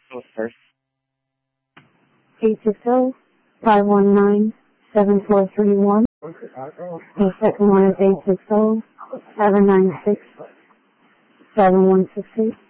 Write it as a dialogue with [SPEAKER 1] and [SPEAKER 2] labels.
[SPEAKER 1] Go first.
[SPEAKER 2] 860-519-7431. The second one is 860-796-7168.